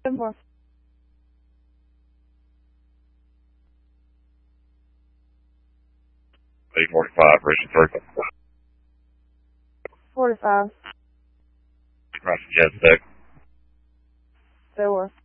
10-4. 845, Richard 3. 45. Roger, yes, sir. 4.